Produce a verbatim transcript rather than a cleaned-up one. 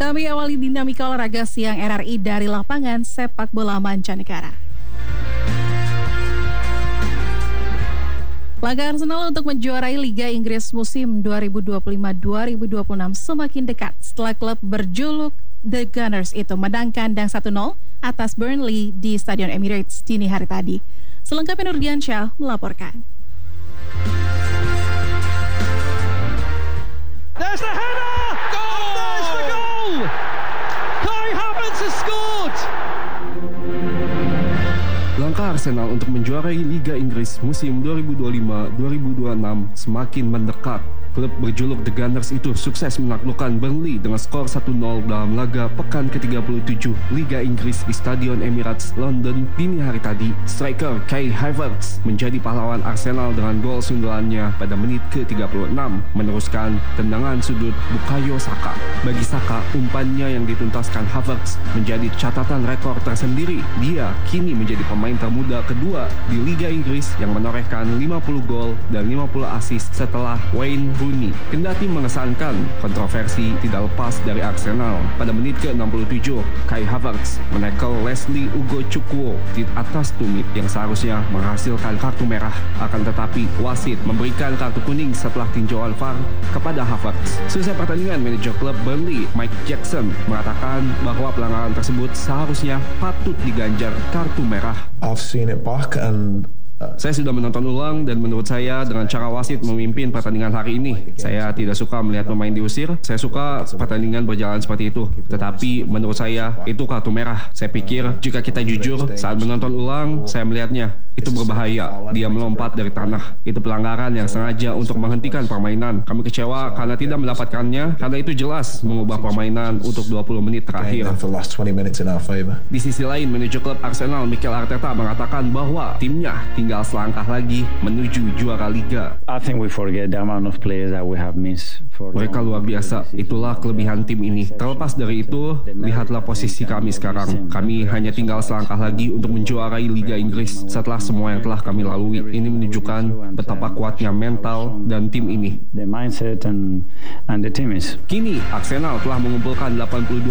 Kami awali dinamika olahraga siang R R I dari lapangan sepak bola mancanegara. Laga Arsenal untuk menjuarai Liga Inggris musim dua ribu dua puluh lima dua ribu dua puluh enam semakin dekat setelah klub berjuluk The Gunners itu menang kandang satu nol atas Burnley di Stadion Emirates dini hari tadi. Selengkapnya Nurdiansyah melaporkan. There's the header! Goal! And there's the goal! Kai Havertz has scored! Langkah Arsenal untuk menjuarai Liga Inggris musim dua ribu dua puluh lima dua ribu dua puluh enam semakin mendekat. Klub berjuluk The Gunners itu sukses menaklukkan Burnley dengan skor satu nol dalam laga pekan ke tiga puluh tujuh Liga Inggris di Stadion Emirates, London dini hari tadi. Striker Kai Havertz menjadi pahlawan Arsenal dengan gol sundulannya pada menit ke tiga puluh enam, meneruskan tendangan sudut Bukayo Saka. Bagi Saka, umpannya yang dituntaskan Havertz menjadi catatan rekor tersendiri. Dia kini menjadi pemain termuda kedua di Liga Inggris yang menorehkan lima puluh gol dan lima puluh assist setelah Wayne Rooney. Kendati mengesankan, kontroversi tidak lepas dari Arsenal. Pada menit ke enam puluh tujuh, Kai Havertz menekel Leslie Ugochukwu di atas tumit yang seharusnya menghasilkan kartu merah. Akan tetapi, wasit memberikan kartu kuning setelah tinjauan V A R kepada Havertz. Selesai pertandingan, manajer klub Burnley, Mike Jackson, mengatakan bahwa pelanggaran tersebut seharusnya patut diganjar kartu merah. I've seen it back and Saya sudah menonton ulang dan menurut saya dengan cara wasit memimpin pertandingan hari ini, saya tidak suka melihat pemain diusir. Saya suka pertandingan berjalan seperti itu. Tetapi menurut saya itu kartu merah. Saya pikir jika kita jujur saat menonton ulang, saya melihatnya itu berbahaya. Dia melompat dari tanah. Itu pelanggaran yang sengaja untuk menghentikan permainan. Kami kecewa karena tidak mendapatkannya, karena itu jelas mengubah permainan untuk dua puluh menit terakhir. Di sisi lain, manajer klub Arsenal Mikel Arteta mengatakan bahwa timnya tinggal selangkah lagi menuju juara liga. I think we forget the amount of players that we have missed. Mereka luar biasa, itulah kelebihan tim ini. Terlepas dari itu, lihatlah posisi kami sekarang. Kami hanya tinggal selangkah lagi untuk menjuarai Liga Inggris setelah semua yang telah kami lalui. Ini menunjukkan betapa kuatnya mental dan tim ini. The mindset and and the team is. Kini Arsenal telah mengumpulkan delapan puluh dua